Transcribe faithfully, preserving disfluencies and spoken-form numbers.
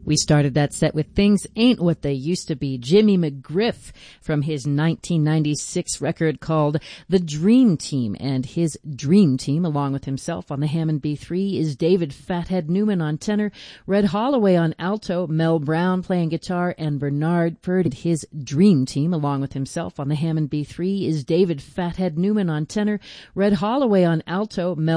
We started that set with Things Ain't What They Used to Be. Jimmy McGriff from his nineteen ninety-six record called The Dream Team. And his Dream Team, along with himself on the Hammond B three, is David Fathead Newman on tenor, Red Holloway on alto, Mel Brown playing guitar, and Bernard Purdie. His Dream Team, along with himself on the Hammond B three, is David Fathead Newman on tenor, Red Holloway on alto, Mel